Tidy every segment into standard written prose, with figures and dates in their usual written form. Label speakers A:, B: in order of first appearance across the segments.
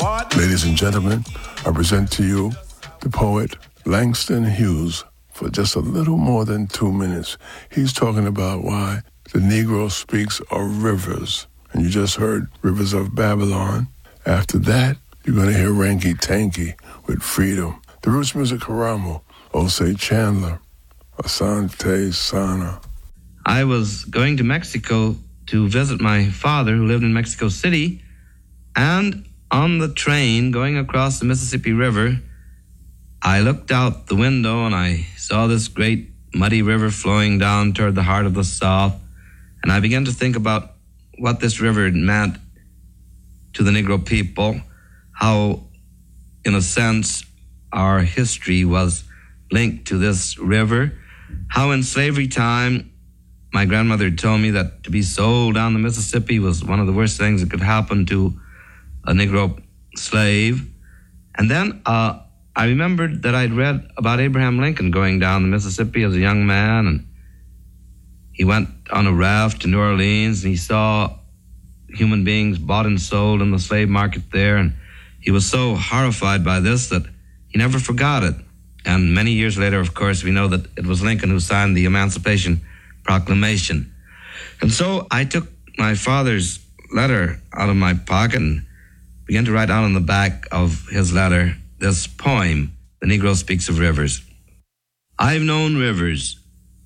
A: Ladies and gentlemen, I present to you the poet Langston Hughes for just a little more than 2 minutes. He's talking about why the Negro speaks of rivers. And you just heard Rivers of Babylon. After that, you're going to hear Ranky Tanky with Freedom. The Roots Music Karamu, Osei Chandler, Asante Sana.
B: I was going to Mexico to visit my father who lived in Mexico City, and on the train going across the Mississippi River, I looked out the window and I saw this great muddy river flowing down toward the heart of the South, and I began to think about what this river meant to the Negro people, how, in a sense, our history was linked to this river, how in slavery time, my grandmother told me that to be sold down the Mississippi was one of the worst things that could happen to a Negro slave. And then I remembered that I'd read about Abraham Lincoln going down the Mississippi as a young man, and he went on a raft to New Orleans, and he saw human beings bought and sold in the slave market there, and he was so horrified by this that he never forgot it. And many years later, of course, we know that it was Lincoln who signed the Emancipation Proclamation. And so I took my father's letter out of my pocket and began to write down on the back of his letter this poem, The Negro Speaks of Rivers. I've known rivers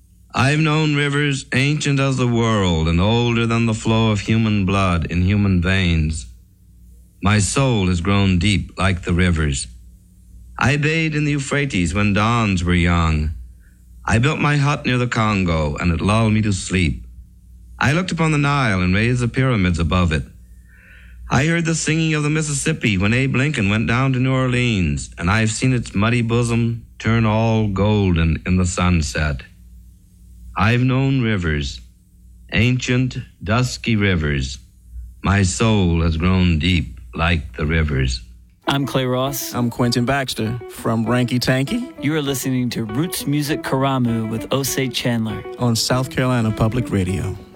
B: ancient as the world and older than the flow of human blood in human veins. My soul has grown deep like the rivers. I bathed in the Euphrates when dawns were young. I built my hut near the Congo, and it lulled me to sleep. I looked upon the Nile and raised the pyramids above it. I heard the singing of the Mississippi when Abe Lincoln went down to New Orleans, and I've seen its muddy bosom turn all golden in the sunset. I've known rivers, ancient, dusky rivers. My soul has grown deep like the rivers.
C: I'm Clay Ross.
D: I'm Quentin Baxter from Ranky Tanky.
C: You are listening to Roots Music Karamu with Osei Chandler
D: on South Carolina Public Radio.